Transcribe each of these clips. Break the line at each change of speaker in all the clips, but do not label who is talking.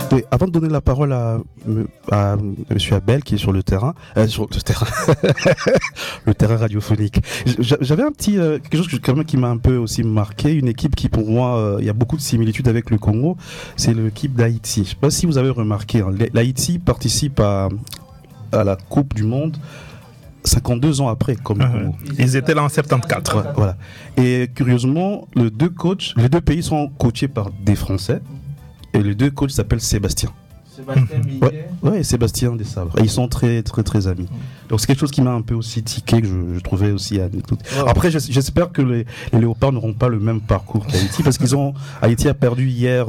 Oui, avant de donner la parole à Monsieur Abel qui est sur le terrain, le terrain radiophonique. J'avais un petit quelque chose quand même qui m'a un peu aussi marqué, une équipe qui pour moi il y a beaucoup de similitudes avec le Congo, c'est l'équipe d'Haïti. Je sais pas si vous avez remarqué, hein, l'Haïti participe à la Coupe du Monde 52 ans après, comme le Congo.
Ils étaient là en 74.
Voilà. Et curieusement, les deux pays sont coachés par des Français. Et les deux coachs s'appellent Sébastien.
Sébastien Millet.
Ouais, Sébastien Desabre. Et ils sont très très très amis. Donc c'est quelque chose qui m'a un peu aussi tiqué, que je trouvais aussi anecdote. Après, j'espère que les Léopards n'auront pas le même parcours qu'Haïti, parce Haïti a perdu hier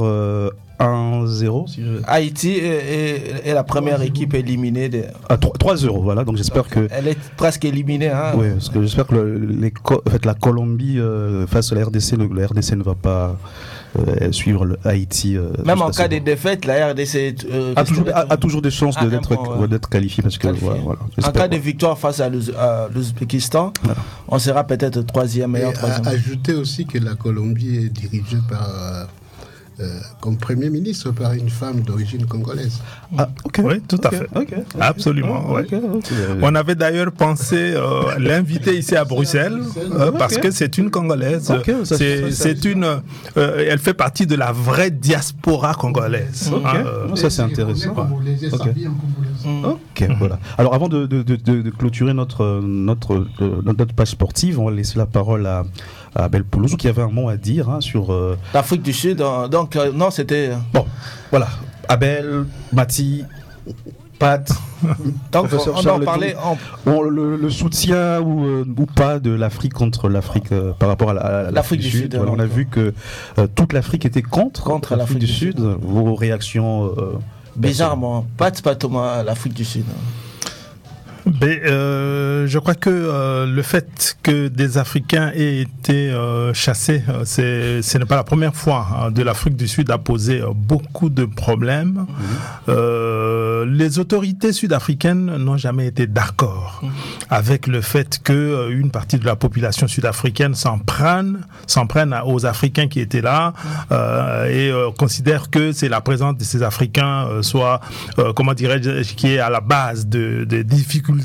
1-0.
Haïti est la première équipe éliminée.
3-0, voilà. Donc j'espère que.
Elle est presque éliminée. Hein.
Oui, parce que j'espère que la Colombie face à la RDC ne va pas suivre le Haïti.
Même en cas de défaite, la RDC
a toujours des chances d'être qualifiée. Parce que, voilà,
en cas de victoire face à l'Ouzbékistan, on sera peut-être troisième.
Ajouter aussi que la Colombie est dirigée comme Premier ministre par une femme d'origine congolaise.
Ah, okay. Oui, tout à fait. Absolument. Okay. On avait d'ailleurs pensé l'inviter ici à Bruxelles parce que c'est une Congolaise. Elle fait partie de la vraie diaspora congolaise.
Ça c'est intéressant. Voilà. Alors avant de clôturer notre page sportive, on va laisser la parole à Abel Poulouzou qui avait un mot à dire sur
l'Afrique du Sud. Donc non, c'était
bon. Voilà. Abel, Mati, Pat.
Donc on en parlait.
Le soutien ou pas de l'Afrique contre l'Afrique par rapport à l'Afrique du Sud. Voilà, on a vu que toute l'Afrique était contre l'Afrique du Sud. Vos réactions
bizarrement, pas Thomas, l'Afrique du Sud.
Je crois que le fait que des Africains aient été chassés, ce n'est pas la première fois de l'Afrique du Sud a posé beaucoup de problèmes. Les autorités sud-africaines n'ont jamais été d'accord avec le fait qu'une partie de la population sud-africaine s'en prenne aux Africains qui étaient là et considère que c'est la présence de ces Africains qui est à la base des difficultés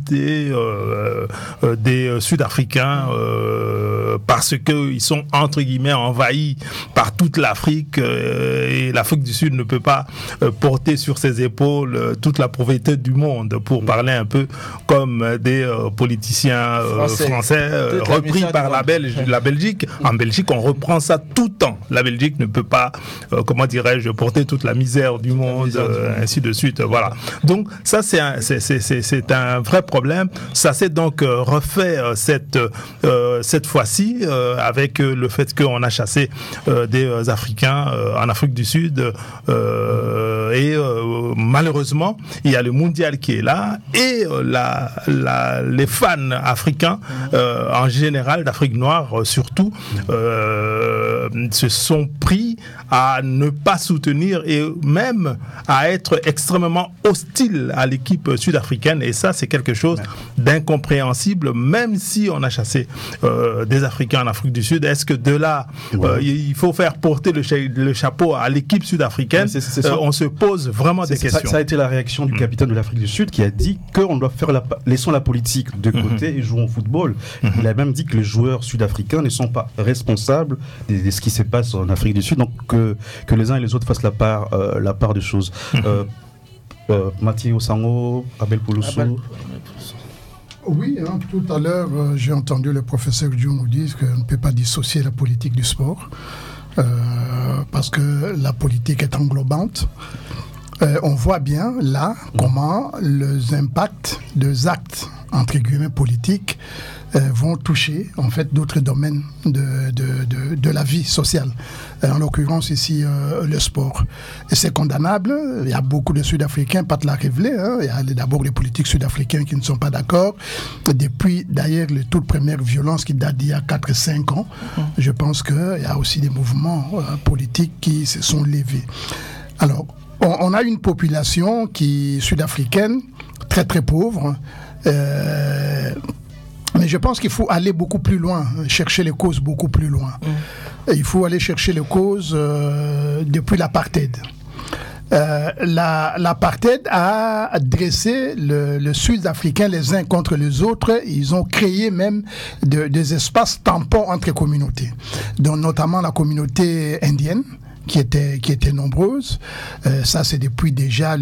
des Sud-Africains parce qu'ils sont entre guillemets envahis par toute l'Afrique et l'Afrique du Sud ne peut pas porter sur ses épaules toute la pauvreté du monde, pour parler un peu comme des politiciens français repris par la Belgique. En Belgique, on reprend ça tout le temps. La Belgique ne peut pas, porter toute la misère du monde, ainsi de suite. Voilà. Donc ça, c'est un vrai problème. Ça s'est donc refait cette fois-ci avec le fait qu'on a chassé des Africains en Afrique du Sud et malheureusement il y a le mondial qui est là et les fans africains en général, d'Afrique noire surtout, se sont pris à ne pas soutenir et même à être extrêmement hostiles à l'équipe sud-africaine, et ça c'est quelque chose d'incompréhensible. Même si on a chassé des Africains en Afrique du Sud, est-ce que de là il faut faire porter le chapeau à l'équipe sud-africaine? On se pose vraiment des questions.
Ça a été la réaction du capitaine de l'Afrique du Sud qui a dit qu'on doit laissons la politique de côté et jouons au football. Il a même dit que les joueurs sud-africains ne sont pas responsables de ce qui se passe en Afrique du Sud, donc que les uns et les autres fassent la part des choses. Mathieu Sango, Abel Poulouzou.
Oui, tout à l'heure, j'ai entendu le professeur Djoumou dire qu'on ne peut pas dissocier la politique du sport parce que la politique est englobante. On voit bien là comment les impacts des actes entre guillemets politiques vont toucher en fait d'autres domaines de la vie sociale. En l'occurrence ici le sport. Et c'est condamnable. Il y a beaucoup de Sud-Africains, pas de la révéler. Il y a d'abord les politiques sud-africains qui ne sont pas d'accord. Depuis d'ailleurs les toutes premières violences qui datent d'il y a 4-5 ans, je pense qu'il y a aussi des mouvements politiques qui se sont levés. Alors, on a une population sud-africaine très très pauvre. Mais je pense qu'il faut aller beaucoup plus loin, chercher les causes beaucoup plus loin. Il faut aller chercher les causes depuis l'apartheid. l'apartheid a dressé le Sud-Africain les uns contre les autres. Ils ont créé même des espaces tampons entre communautés, dont notamment la communauté indienne, qui était nombreuse. Ça, c'est depuis déjà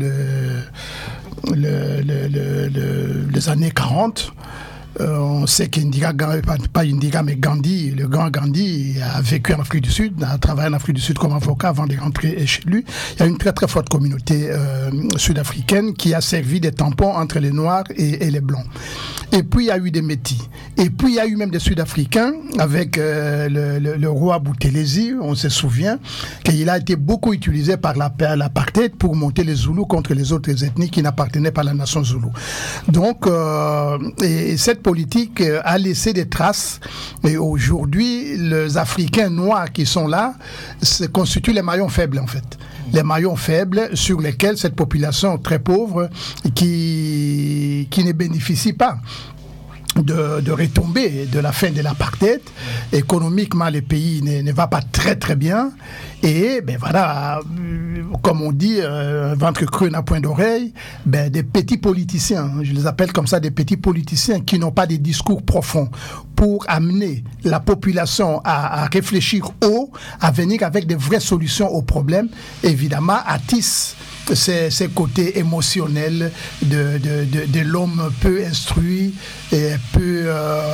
les années 40. On sait qu'Indira, pas Indira, mais Gandhi, le grand Gandhi, a vécu en Afrique du Sud, a travaillé en Afrique du Sud comme avocat avant de rentrer chez lui. Il y a une très très forte communauté sud-africaine qui a servi des tampons entre les Noirs et les Blancs. Et puis il y a eu des Métis. Et puis il y a eu même des Sud-Africains avec le roi Buthelezi, on se souvient qu'il a été beaucoup utilisé par l'apartheid pour monter les Zoulous contre les autres ethnies qui n'appartenaient pas à la nation Zoulou. Donc, et cette politique a laissé des traces. Et aujourd'hui, les Africains noirs qui sont là constituent les maillons faibles, en fait. Les maillons faibles sur lesquels cette population très pauvre qui ne bénéficie pas de retombées de la fin de l'apartheid. Économiquement, le pays ne va pas très très bien. Et ben voilà, comme on dit, ventre creux n'a point d'oreille, ben des petits politiciens, je les appelle comme ça, des petits politiciens qui n'ont pas des discours profonds pour amener la population à réfléchir haut, à venir avec des vraies solutions aux problèmes, évidemment, attissent ces côtés émotionnels de l'homme peu instruit et peu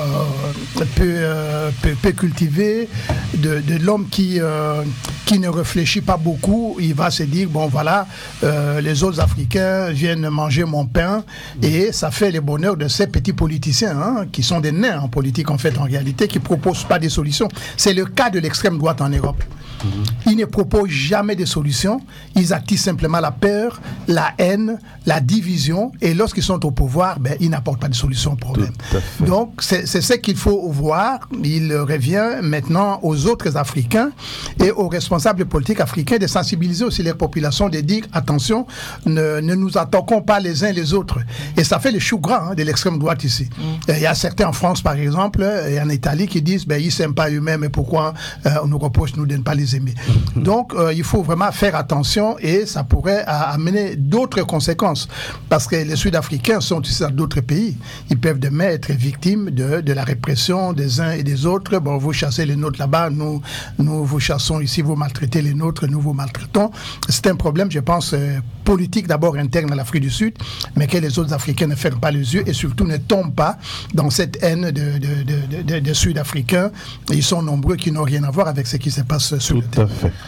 cultivé, de l'homme qui ne réfléchit pas beaucoup. Il va se dire, bon voilà, les autres Africains viennent manger mon pain, et ça fait le bonheur de ces petits politiciens qui sont des nains en politique en fait, en réalité, qui ne proposent pas des solutions. C'est le cas de l'extrême droite en Europe. Ils ne proposent jamais de solutions, ils attisent simplement la peur, la haine, la division, et lorsqu'ils sont au pouvoir, ben, ils n'apportent pas de solution au problème. Donc c'est ce qu'il faut voir. Il revient maintenant aux autres Africains et aux responsables politiques africains de sensibiliser aussi les populations, de dire attention, ne nous attaquons pas les uns les autres. Et ça fait le chou gras de l'extrême droite ici. Il y a certains en France par exemple et en Italie qui disent ben, ils ne s'aiment pas eux-mêmes, et pourquoi on nous reproche nous de ne pas les aimer. Donc il faut vraiment faire attention, et ça pourrait amener d'autres conséquences, parce que les Sud-Africains sont aussi dans d'autres pays. Ils peuvent demain être victimes de la répression des uns et des autres. Bon, vous chassez les nôtres là-bas, nous vous chassons ici, vous maltraitez les nôtres, nous vous maltraitons. C'est un problème, je pense, politique d'abord interne à l'Afrique du Sud, mais que les autres Africains ne ferment pas les yeux et surtout ne tombent pas dans cette haine de Sud-Africains. Ils sont nombreux qui n'ont rien à voir avec ce qui se passe sur le terrain.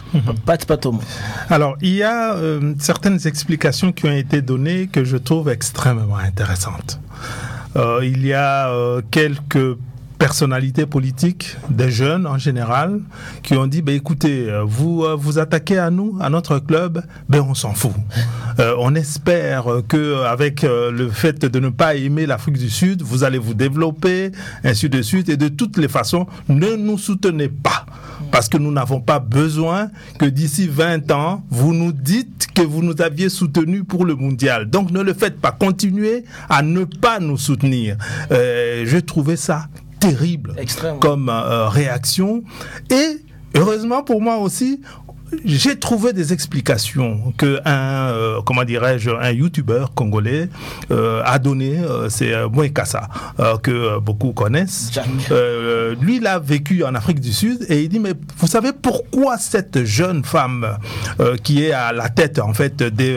Alors, il y a certaines explications qui ont été données que je trouve extrêmement intéressantes. Il y a quelques personnalités politiques, des jeunes en général, qui ont dit, écoutez, vous attaquez à nous, à notre club, on s'en fout. On espère qu'avec le fait de ne pas aimer l'Afrique du Sud, vous allez vous développer, ainsi de suite, et de toutes les façons, ne nous soutenez pas. Parce que nous n'avons pas besoin que d'ici 20 ans, vous nous dites que vous nous aviez soutenus pour le mondial. Donc ne le faites pas. Continuez à ne pas nous soutenir. J'ai trouvé ça terrible comme réaction. Et heureusement pour moi aussi, j'ai trouvé des explications que un youtubeur congolais a donné, c'est Mouekassa, que beaucoup connaissent. Lui, il a vécu en Afrique du Sud et il dit, mais vous savez pourquoi cette jeune femme qui est à la tête en fait des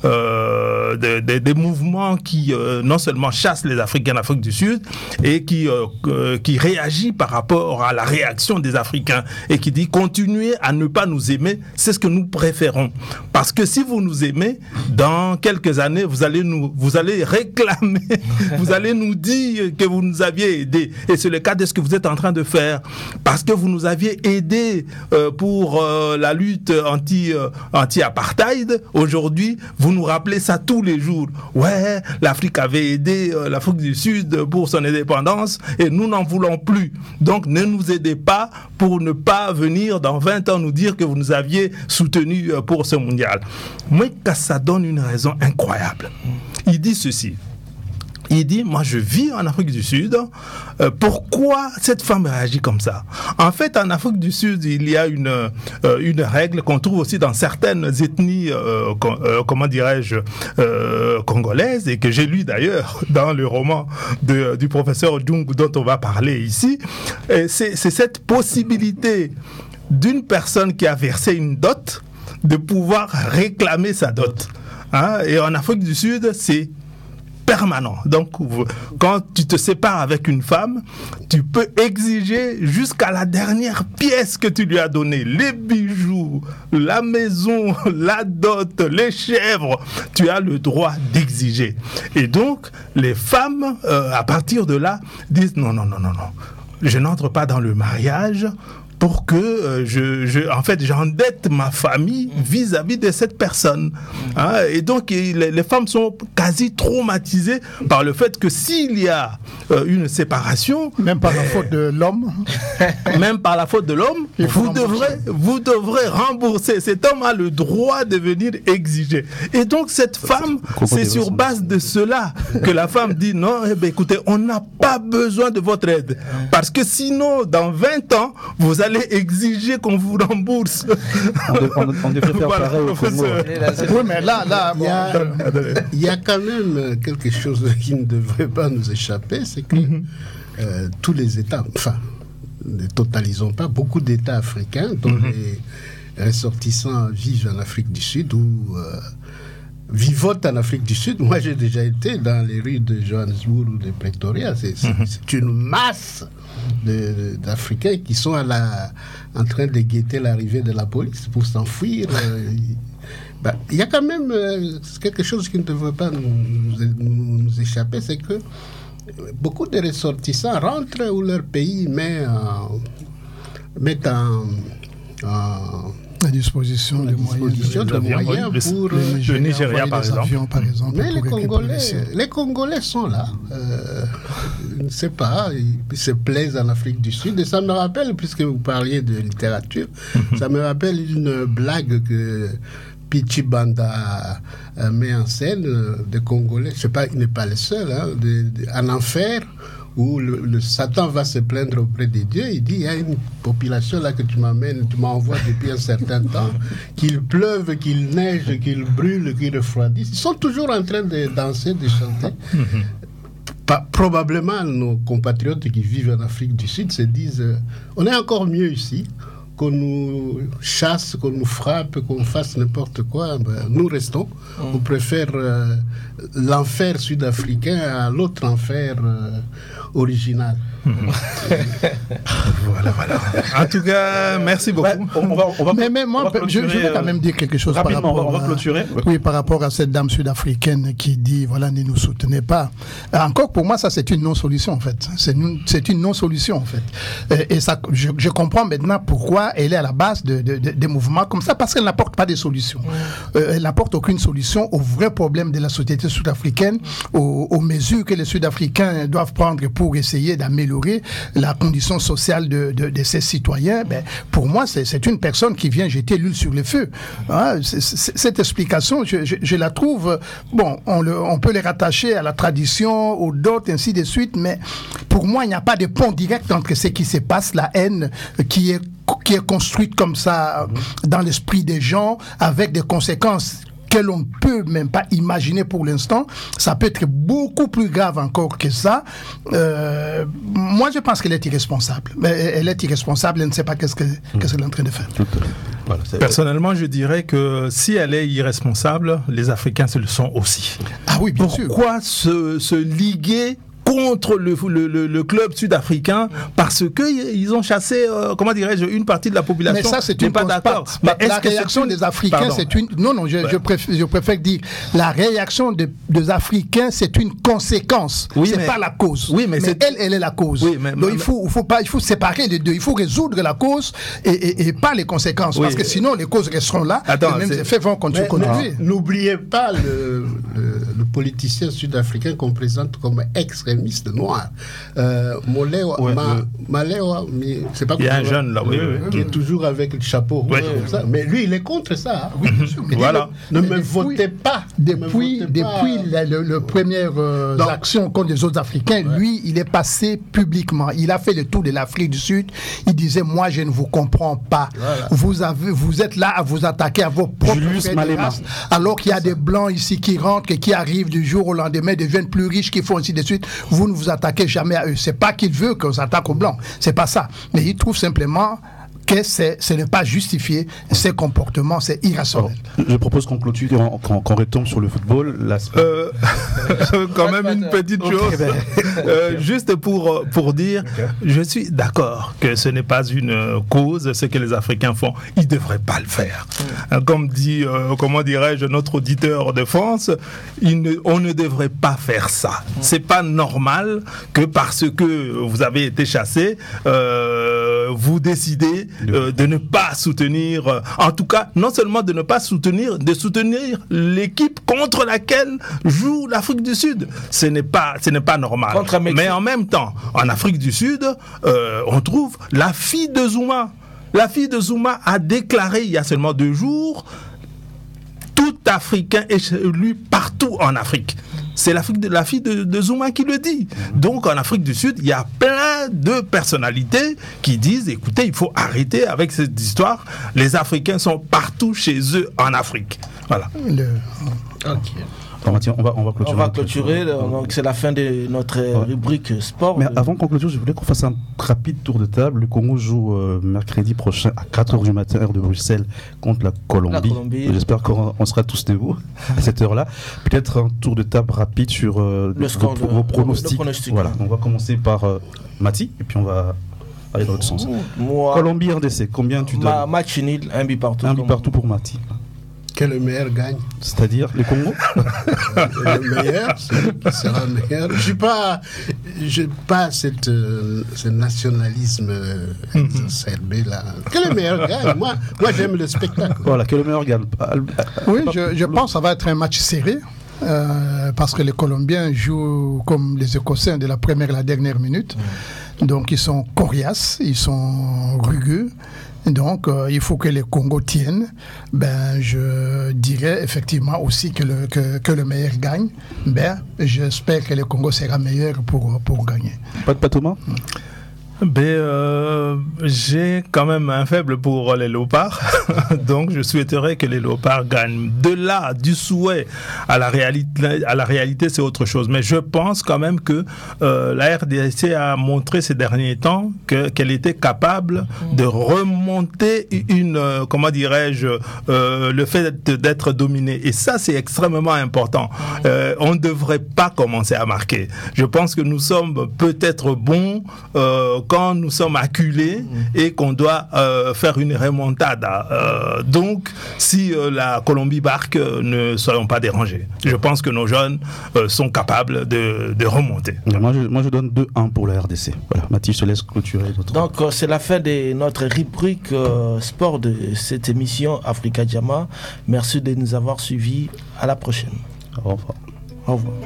mouvements qui non seulement chassent les Africains d'Afrique du Sud et qui réagit par rapport à la réaction des Africains et qui dit continuez à ne pas nous aimer, c'est ce que nous préférons. Parce que si vous nous aimez, dans quelques années, vous allez réclamer, vous allez nous dire que vous nous aviez aidés. Et c'est le cas de ce que vous êtes en train de faire. Parce que vous nous aviez aidés pour la lutte anti-apartheid. Aujourd'hui, vous nous rappelez ça tous les jours. Ouais, l'Afrique avait aidé l'Afrique du Sud pour son indépendance et nous n'en voulons plus. Donc, ne nous aidez pas pour ne pas venir dans 20 ans nous dire que vous nous aviez soutenu pour ce mondial. Moi, ça donne une raison incroyable. Il dit ceci. Il dit, moi je vis en Afrique du Sud, pourquoi cette femme réagit comme ça? En fait, en Afrique du Sud, il y a une règle qu'on trouve aussi dans certaines ethnies, congolaises, et que j'ai lu d'ailleurs dans le roman du professeur Djung dont on va parler ici. C'est cette possibilité d'une personne qui a versé une dot de pouvoir réclamer sa dot. Hein? Et en Afrique du Sud, c'est permanent. Donc, quand tu te sépares avec une femme, tu peux exiger jusqu'à la dernière pièce que tu lui as donnée, les bijoux, la maison, la dot, les chèvres, tu as le droit d'exiger. Et donc, les femmes, à partir de là, disent non, je n'entre pas dans le mariage pour que j'endette ma famille vis-à-vis de cette personne. Hein? Et donc, les femmes sont quasi traumatisées par le fait que s'il y a une séparation...
Même par la faute de l'homme.
Même par la faute de l'homme, vous devrez rembourser. Cet homme a le droit de venir exiger. Et donc, cette femme, c'est sur base de cela que la femme dit non, écoutez, on n'a pas besoin de votre aide. Parce que sinon, dans 20 ans, vous allez exiger qu'on vous rembourse.
On devrait faire pareil au Congo.
Oui, mais là,
il y a quand même quelque chose qui ne devrait pas nous échapper, c'est que tous les États, enfin, ne totalisons pas, beaucoup d'États africains dont les ressortissants vivent en Afrique du Sud ou vivotent en Afrique du Sud. Moi, j'ai déjà été dans les rues de Johannesburg ou de Pretoria. C'est une masse d'Africains qui sont en train de guetter l'arrivée de la police pour s'enfuir. Il y a quand même quelque chose qui ne devrait pas nous échapper, c'est que beaucoup de ressortissants rentrent où leur pays met à disposition de moyens pour
le Nigeria, par exemple.
Mais les Congolais sont là. Je ne sais pas, ils se plaisent en Afrique du Sud. Et ça me rappelle, puisque vous parliez de littérature, ça me rappelle une blague que Pichi Banda met en scène de Congolais. Je sais pas, il n'est pas le seul, en enfer, où le Satan va se plaindre auprès de Dieu. Il dit, il y a une population là que tu m'envoies depuis un certain temps, qu'il pleuve, qu'il neige, qu'il brûle, qu'il refroidisse. Ils sont toujours en train de danser, de chanter. Probablement, nos compatriotes qui vivent en Afrique du Sud se disent, on est encore mieux ici, qu'on nous chasse, qu'on nous frappe, qu'on fasse n'importe quoi, nous restons. On préfère l'enfer sud-africain à l'autre enfer original.
Voilà. En tout cas, merci beaucoup.
Mais moi, je vais quand même dire quelque chose
rapidement, on va clôturer.
Oui, par rapport à cette dame sud-africaine qui dit, voilà, ne nous soutenez pas. Encore, pour moi, ça, c'est une non-solution, en fait. C'est une non-solution, en fait. Et ça, je comprends maintenant pourquoi elle est à la base des mouvements comme ça, parce qu'elle n'apporte pas de solutions. Elle n'apporte aucune solution aux vrais problèmes de la société sud-africaine, aux mesures que les Sud-Africains doivent prendre pour essayer d'améliorer la condition sociale de ses citoyens. Pour moi, c'est une personne qui vient jeter l'huile sur le feu. Hein, cette explication, je la trouve... Bon, on peut les rattacher à la tradition, aux dots, ainsi de suite, mais pour moi, il n'y a pas de pont direct entre ce qui se passe, la haine qui est construite comme ça dans l'esprit des gens, avec des conséquences que l'on ne peut même pas imaginer pour l'instant. Ça peut être beaucoup plus grave encore que ça. Moi, je pense qu'elle est irresponsable. Elle est irresponsable, elle ne sait pas qu'est-ce qu'elle est en train de faire.
Voilà, personnellement, je dirais que si elle est irresponsable, les Africains se le sont aussi.
Ah oui, bien sûr.
Pourquoi se liguer contre le club sud-africain parce qu'ils ont chassé, comment dirais-je, une partie de la population.
Mais ça, c'est une pas d'accord. Mais la réaction des Africains, c'est une... Non, je préfère dire, la réaction des Africains, c'est une conséquence. Oui, c'est pas la cause. Oui, mais elle est la cause. Oui, donc il faut séparer les deux. Il faut résoudre la cause et pas les conséquences. Oui, parce que sinon, les causes resteront là. Les mêmes effets vont continuer.
N'oubliez pas le politicien sud-africain qu'on présente comme extrémiste noir. Malewa, c'est pas.
Il y a un jeune là,
qui est toujours avec le chapeau rouge, comme ça. Mais lui, il est contre ça. Hein. Oui, bien sûr. Voilà. Ne me votez pas
depuis le première action contre les autres Africains, lui, il est passé publiquement. Il a fait le tour de l'Afrique du Sud. Il disait, moi, je ne vous comprends pas. Voilà. Vous êtes là à vous attaquer à vos propres races, alors qu'il y a des Blancs ici qui rentrent et qui arrivent du jour au lendemain, deviennent plus riches, qui font ainsi de suite. Vous ne vous attaquez jamais à eux. C'est pas qu'il veut qu'on s'attaque aux Blancs. C'est pas ça. Mais il trouve simplement que ce n'est pas justifié, ces comportements, c'est irrationnel.
Alors, je propose qu'on clôture, qu'on retombe sur le football.
Quand même une petite chose, juste pour dire, je suis d'accord que ce n'est pas une cause, ce que les Africains font, ils ne devraient pas le faire. Comme dit, comment dirais-je, notre auditeur de France, on ne devrait pas faire ça. C'est pas normal que parce que vous avez été chassé, vous décidez de ne pas soutenir, en tout cas, non seulement de ne pas soutenir, de soutenir l'équipe contre laquelle joue l'Afrique du Sud. Ce n'est pas normal. Mais en même temps, en Afrique du Sud, on trouve la fille de Zuma. La fille de Zuma a déclaré il y a seulement 2 jours, tout Africain est élu partout en Afrique. C'est la fille de Zuma qui le dit. Donc en Afrique du Sud, il y a plein de personnalités qui disent, écoutez, il faut arrêter avec cette histoire. Les Africains sont partout chez eux en Afrique. Voilà.
Ok.
On va clôturer.
Donc c'est la fin de notre rubrique sport.
Mais avant qu'on clôture, je voulais qu'on fasse un rapide tour de table. Le Congo joue mercredi prochain à 4h du matin, heure de Bruxelles, contre la Colombie. J'espère qu'on sera tous debout à cette heure-là. Peut-être un tour de table rapide sur vos pronostics. Voilà. On va commencer par Mati, et puis on va aller dans l'autre sens. Colombie RDC, combien tu donnes?
Match nul, 1 but partout.
1 but partout pour Mati.
Que le meilleur gagne.
C'est-à-dire les Congos.
Le meilleur, celui qui sera meilleur. Je n'ai pas ce nationalisme exacerbé là. Que le meilleur gagne. Moi j'aime le spectacle.
Voilà, que le meilleur gagne.
Oui, je pense que ça va être un match serré. Parce que les Colombiens jouent comme les Écossais de la première à la dernière minute. Donc ils sont coriaces, ils sont rugueux. Donc, il faut que les Congos tiennent. Je dirais effectivement aussi que le meilleur gagne. J'espère que le Congo sera meilleur pour gagner.
Pas de Thomas?
J'ai quand même un faible pour les léopards, donc je souhaiterais que les léopards gagnent. De là, du souhait à la réalité, c'est autre chose. Mais je pense quand même que la RDC a montré ces derniers temps qu'elle était capable de remonter le fait d'être dominée. Et ça, c'est extrêmement important. On ne devrait pas commencer à marquer. Je pense que nous sommes peut-être bons quand nous sommes acculés et qu'on doit faire une remontada. Donc, si la Colombie marque, ne soyons pas dérangés. Je pense que nos jeunes sont capables de remonter.
Moi, je donne 2-1 pour la RDC. Voilà, Mathis, je te laisse clôturer.
Donc, c'est la fin de notre rubrique sport de cette émission Africa Jama. Merci de nous avoir suivis. À la prochaine.
Au revoir.
Au revoir.